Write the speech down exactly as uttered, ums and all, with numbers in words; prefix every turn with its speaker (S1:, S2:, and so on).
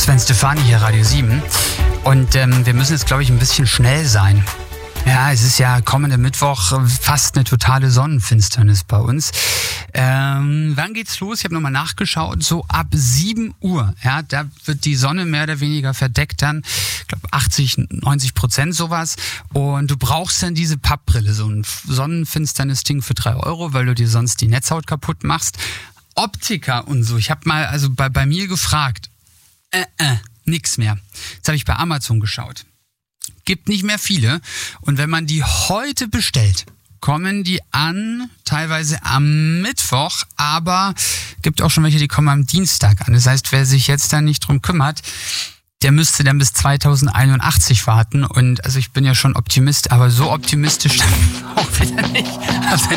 S1: Sven Stefani hier, Radio sieben. Und ähm, wir müssen jetzt, glaube ich, ein bisschen schnell sein. Ja, es ist ja kommender Mittwoch fast eine totale Sonnenfinsternis bei uns. Ähm, wann geht's los? Ich habe nochmal nachgeschaut. So ab sieben Uhr. Ja, da wird die Sonne mehr oder weniger verdeckt dann. Ich glaube achtzig, neunzig Prozent sowas. Und du brauchst dann diese Pappbrille. So ein Sonnenfinsternis-Ding für drei Euro, weil du dir sonst die Netzhaut kaputt machst. Optiker und so. Ich habe mal also bei, bei mir gefragt. Äh, äh, nix mehr. Jetzt habe ich bei Amazon geschaut. Gibt nicht mehr viele. Und wenn man die heute bestellt, kommen die an, teilweise am Mittwoch, aber gibt auch schon welche, die kommen am Dienstag an. Das heißt, wer sich jetzt dann nicht drum kümmert, der müsste dann bis zweitausendeinundachtzig warten. Und also ich bin ja schon Optimist, aber so optimistisch auch wieder nicht. Also